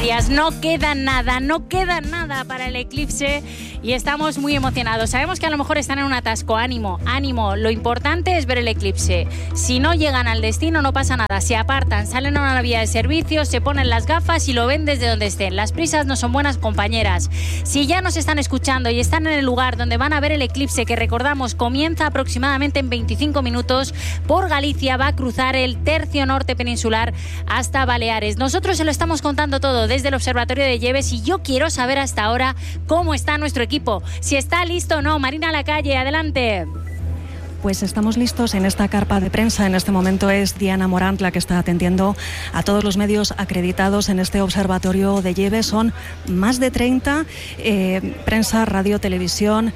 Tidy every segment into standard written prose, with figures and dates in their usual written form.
noticias. No queda nada para el eclipse y estamos muy emocionados. Sabemos que a lo mejor están en un atasco. Ánimo. Lo importante es ver el eclipse. Si no llegan al destino no pasa nada. Se apartan, salen a una vía de servicio, se ponen las gafas y lo ven desde donde estén. Las prisas no son buenas compañeras. Si ya nos están escuchando y están en el lugar donde van a ver el eclipse, que recordamos comienza aproximadamente en 25 minutos, por Galicia va a cruzar el tercio norte peninsular hasta Baleares. Nosotros se lo estamos contando todo desde el Observatorio de Lleves y yo quiero saber hasta ahora cómo está nuestro equipo. Si está listo o no. Marina Lacalle, adelante. Pues estamos listos en esta carpa de prensa. En este momento es Diana Morant la que está atendiendo a todos los medios acreditados en este observatorio de Lleves. Son más de 30, prensa, radio, televisión.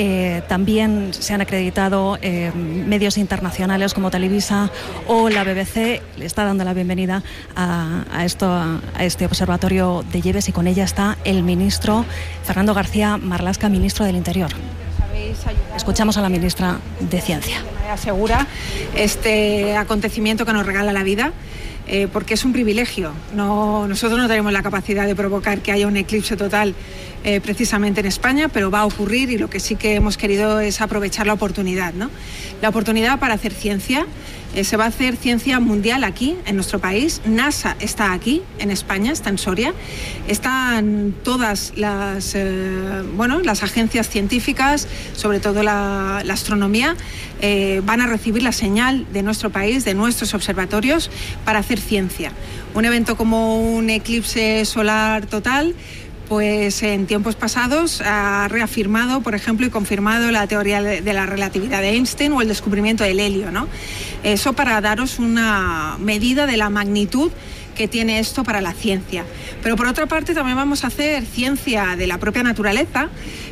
También se han acreditado medios internacionales como Televisa o la BBC. Le está dando la bienvenida a este observatorio de Lleves y con ella está el ministro Fernando García Marlaska, ministro del Interior. Escuchamos a la ministra de Ciencia. De manera segura este acontecimiento que nos regala la vida, porque es un privilegio. Nosotros no tenemos la capacidad de provocar que haya un eclipse total precisamente en España, pero va a ocurrir y lo que sí que hemos querido es aprovechar la oportunidad, ¿no? La oportunidad para hacer ciencia. Se va a hacer ciencia mundial aquí, en nuestro país. NASA está aquí, en España, está en Soria. Están todas las agencias científicas, sobre todo la astronomía, van a recibir la señal de nuestro país, de nuestros observatorios, para hacer ciencia. Un evento como un eclipse solar total, pues en tiempos pasados ha reafirmado, por ejemplo, y confirmado la teoría de la relatividad de Einstein o el descubrimiento del helio, ¿no? Eso para daros una medida de la magnitud que tiene esto para la ciencia. Pero por otra parte también vamos a hacer ciencia de la propia naturaleza.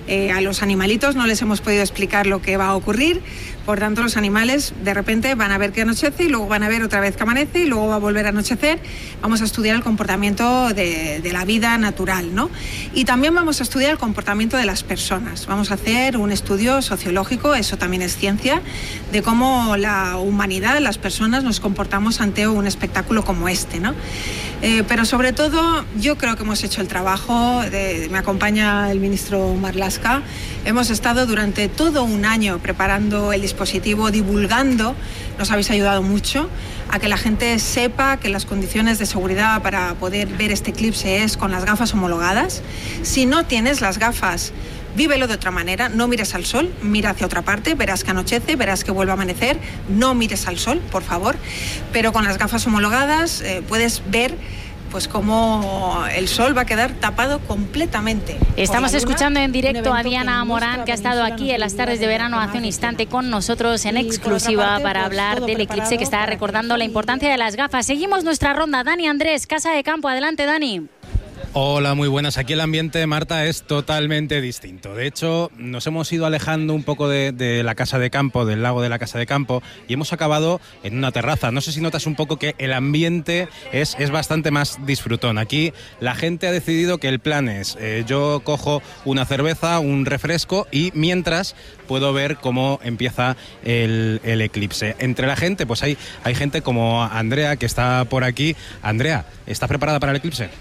A los animalitos no les hemos podido explicar lo que va a ocurrir, por tanto los animales de repente van a ver que anochece y luego van a ver otra vez que amanece y luego va a volver a anochecer. Vamos a estudiar el comportamiento de la vida natural, ¿no? Y también vamos a estudiar el comportamiento de las personas. Vamos a hacer un estudio sociológico, eso también es ciencia, de cómo la humanidad, las personas nos comportamos ante un espectáculo como este, ¿no? Pero sobre todo yo creo que hemos hecho el trabajo, me acompaña el ministro Marlaska, hemos estado durante todo un año preparando el dispositivo, divulgando, nos habéis ayudado mucho a que la gente sepa que las condiciones de seguridad para poder ver este eclipse es con las gafas homologadas. Si no tienes las gafas, vívelo de otra manera, no mires al sol, mira hacia otra parte, verás que anochece, verás que vuelve a amanecer, no mires al sol, por favor, pero con las gafas homologadas puedes ver pues cómo el sol va a quedar tapado completamente. Estamos escuchando en directo a Diana Morant, que ha estado aquí en las tardes de verano hace un instante con nosotros en exclusiva para hablar del eclipse, que está recordando la importancia de las gafas. Seguimos nuestra ronda. Dani Andrés, Casa de Campo, adelante Dani. Hola, muy buenas. Aquí el ambiente, Marta, es totalmente distinto. De hecho, nos hemos ido alejando un poco de la Casa de Campo, del lago de la Casa de Campo, y hemos acabado en una terraza. No sé si notas un poco que el ambiente es bastante más disfrutón. Aquí la gente ha decidido que el plan es, yo cojo una cerveza, un refresco, y mientras puedo ver cómo empieza el eclipse. Entre la gente, pues hay gente como Andrea, que está por aquí. Andrea, ¿estás preparada para el eclipse?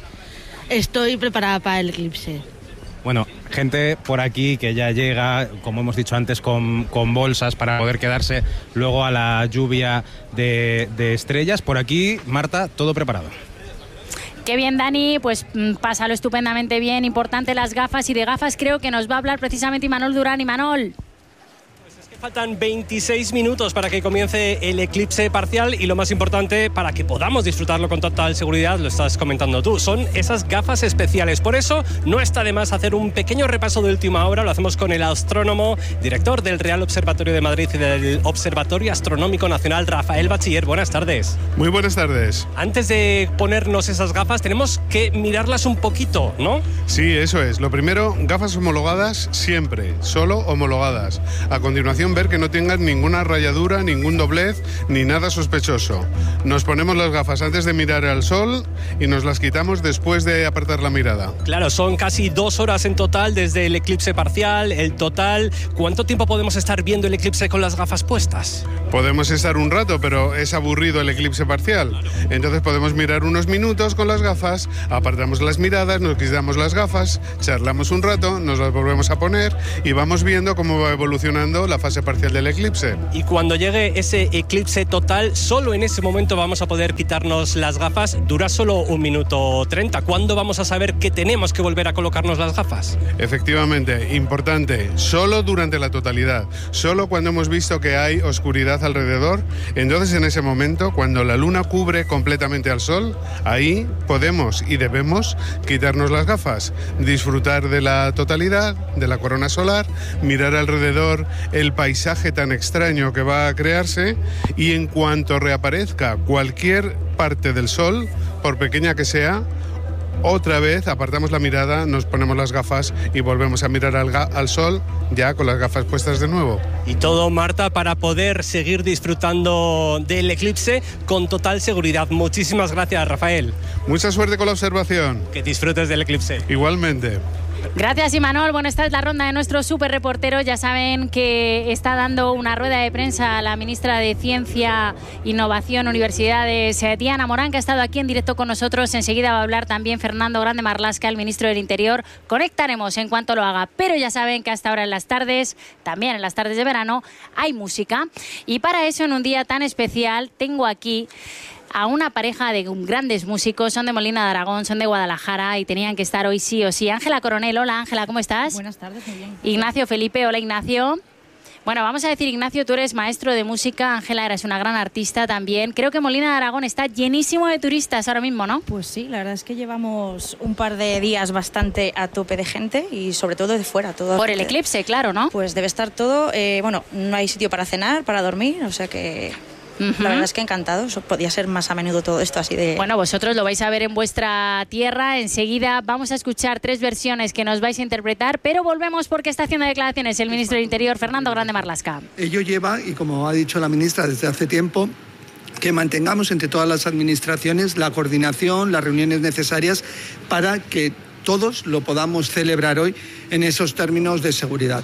Estoy preparada para el eclipse. Bueno, gente por aquí que ya llega, como hemos dicho antes, con bolsas para poder quedarse luego a la lluvia de estrellas. Por aquí, Marta, todo preparado. Qué bien, Dani, pues pásalo estupendamente bien. Importante las gafas, y de gafas creo que nos va a hablar precisamente Imanol Durán. Imanol. Faltan 26 minutos para que comience el eclipse parcial y lo más importante, para que podamos disfrutarlo con total seguridad, lo estás comentando tú, son esas gafas especiales. Por eso no está de más hacer un pequeño repaso de última hora. Lo hacemos con el astrónomo, director del Real Observatorio de Madrid y del Observatorio Astronómico Nacional, Rafael Bachiller. Buenas tardes. Muy buenas tardes. Antes de ponernos esas gafas tenemos que mirarlas un poquito, ¿no? Sí, eso es. Lo primero, gafas homologadas siempre, solo homologadas. A continuación preocupación ver que no tengan ninguna rayadura, ningún doblez, ni nada sospechoso. Nos ponemos las gafas antes de mirar al sol y nos las quitamos después de apartar la mirada. Claro, son casi 2 horas en total desde el eclipse parcial, el total. ¿Cuánto tiempo podemos estar viendo el eclipse con las gafas puestas? Podemos estar un rato, pero es aburrido el eclipse parcial. Entonces podemos mirar unos minutos con las gafas, apartamos las miradas, nos quitamos las gafas, charlamos un rato, nos las volvemos a poner y vamos viendo cómo va evolucionando la fase parcial del eclipse. Y cuando llegue ese eclipse total, solo en ese momento vamos a poder quitarnos las gafas. Dura solo 1 minuto 30. ¿Cuándo vamos a saber que tenemos que volver a colocarnos las gafas? Efectivamente, importante, solo durante la totalidad, solo cuando hemos visto que hay oscuridad alrededor. Entonces, en ese momento, cuando la luna cubre completamente al sol, ahí podemos y debemos quitarnos las gafas, disfrutar de la totalidad, de la corona solar, mirar alrededor el paisaje tan extraño que va a crearse, y en cuanto reaparezca cualquier parte del sol, por pequeña que sea, otra vez apartamos la mirada, nos ponemos las gafas y volvemos a mirar al sol ya con las gafas puestas de nuevo. Y todo, Marta, para poder seguir disfrutando del eclipse con total seguridad. Muchísimas gracias, Rafael. Mucha suerte con la observación. Que disfrutes del eclipse. Igualmente. Gracias, Imanol. Bueno, esta es la ronda de nuestro súper reportero. Ya saben que está dando una rueda de prensa a la ministra de Ciencia, Innovación, Universidades, Diana Morán, que ha estado aquí en directo con nosotros. Enseguida va a hablar también Fernando Grande Marlaska, el ministro del Interior. Conectaremos en cuanto lo haga. Pero ya saben que hasta ahora en las tardes, también en las tardes de verano, hay música. Y para eso, en un día tan especial, tengo aquí a una pareja de grandes músicos. Son de Molina de Aragón, son de Guadalajara y tenían que estar hoy sí o sí. Ángela Coronel, hola Ángela, ¿cómo estás? Buenas tardes, muy bien. Ignacio Felipe, hola Ignacio. Bueno, vamos a decir, Ignacio, tú eres maestro de música, Ángela, eres una gran artista también. Creo que Molina de Aragón está llenísimo de turistas ahora mismo, ¿no? Pues sí, la verdad es que llevamos un par de días bastante a tope de gente y sobre todo de fuera. Por el eclipse, claro, ¿no? Pues debe estar todo, bueno, no hay sitio para cenar, para dormir, o sea que... La verdad es que encantado, podía ser más a menudo todo esto así de... Bueno, vosotros lo vais a ver en vuestra tierra. Enseguida vamos a escuchar 3 versiones que nos vais a interpretar, pero volvemos porque está haciendo declaraciones el ministro del Interior, Fernando Grande Marlaska. Ello lleva, y como ha dicho la ministra desde hace tiempo, que mantengamos entre todas las administraciones la coordinación, las reuniones necesarias para que todos lo podamos celebrar hoy en esos términos de seguridad.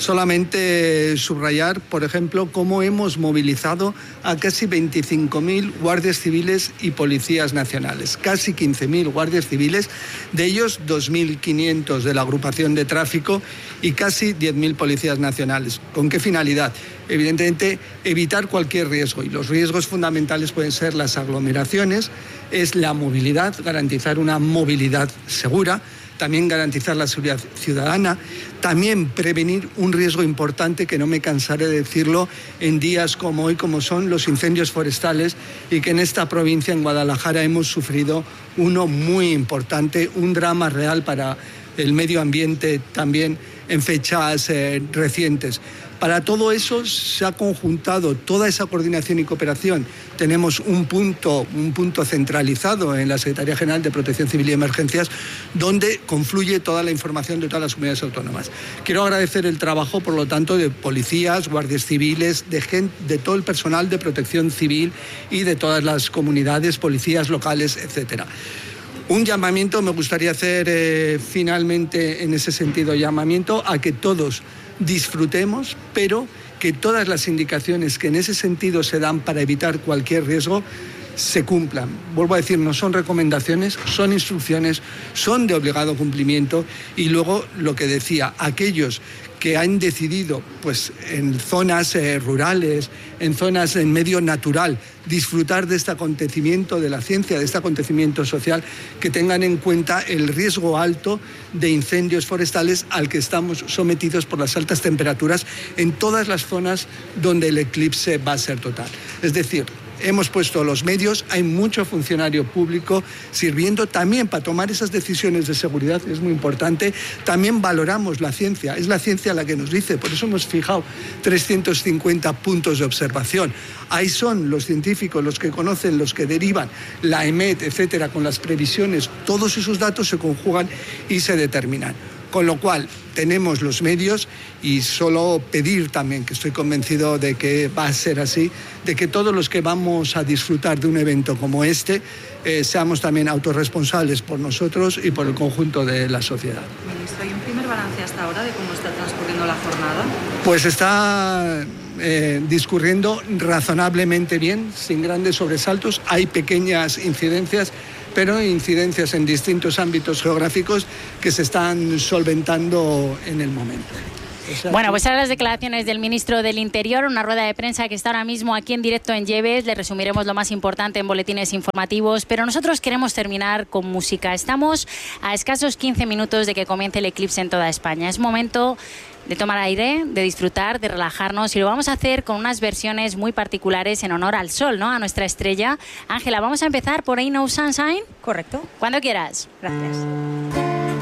Solamente subrayar, por ejemplo, cómo hemos movilizado a casi 25.000 guardias civiles y policías nacionales, casi 15.000 guardias civiles, de ellos 2.500 de la agrupación de tráfico y casi 10.000 policías nacionales. ¿Con qué finalidad? Evidentemente, evitar cualquier riesgo, y los riesgos fundamentales pueden ser las aglomeraciones, es la movilidad, garantizar una movilidad segura, también garantizar la seguridad ciudadana, también prevenir un riesgo importante que no me cansaré de decirlo en días como hoy, como son los incendios forestales, y que en esta provincia, en Guadalajara, hemos sufrido uno muy importante, un drama real para el medio ambiente también en fechas recientes. Para todo eso se ha conjuntado toda esa coordinación y cooperación. Tenemos un punto centralizado en la Secretaría General de Protección Civil y Emergencias, donde confluye toda la información de todas las comunidades autónomas. Quiero agradecer el trabajo, por lo tanto, de policías, guardias civiles, de todo el personal de protección civil y de todas las comunidades, policías locales, etcétera. Un llamamiento, me gustaría hacer finalmente en ese sentido, llamamiento a que todos disfrutemos, pero que todas las indicaciones que en ese sentido se dan para evitar cualquier riesgo se cumplan. Vuelvo a decir, no son recomendaciones, son instrucciones, son de obligado cumplimiento. Y luego, lo que decía, aquellos que han decidido, pues en zonas rurales, en zonas en medio natural, disfrutar de este acontecimiento de la ciencia, de este acontecimiento social, que tengan en cuenta el riesgo alto de incendios forestales al que estamos sometidos por las altas temperaturas en todas las zonas donde el eclipse va a ser total. Es decir, hemos puesto los medios, hay mucho funcionario público sirviendo también para tomar esas decisiones de seguridad, es muy importante. También valoramos la ciencia, es la ciencia la que nos dice, por eso hemos fijado 350 puntos de observación. Ahí son los científicos, los que conocen, los que derivan, la EMET, etcétera, con las previsiones, todos esos datos se conjugan y se determinan. Con lo cual, tenemos los medios y solo pedir también, que estoy convencido de que va a ser así, de que todos los que vamos a disfrutar de un evento como este seamos también autorresponsables por nosotros y por el conjunto de la sociedad. Ministro, ¿hay un primer balance hasta ahora de cómo está transcurriendo la jornada? Pues está discurriendo razonablemente bien, sin grandes sobresaltos. Hay pequeñas incidencias, pero incidencias en distintos ámbitos geográficos que se están solventando en el momento. Bueno, pues ahora las declaraciones del ministro del Interior, una rueda de prensa que está ahora mismo aquí en directo en Lleves. Le resumiremos lo más importante en boletines informativos, pero nosotros queremos terminar con música. Estamos a escasos 15 minutos de que comience el eclipse en toda España. Es momento de tomar aire, de disfrutar, de relajarnos, y lo vamos a hacer con unas versiones muy particulares en honor al sol, ¿no? A nuestra estrella. Ángela, vamos a empezar por Ain't No Sunshine. Correcto. Cuando quieras. Gracias.